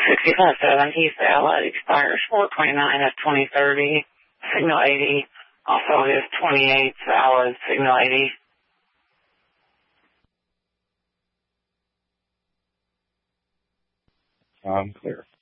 6570, satellite expires 429 of 2030, signal 80. Also is 28 valid, signal 80. I'm clear.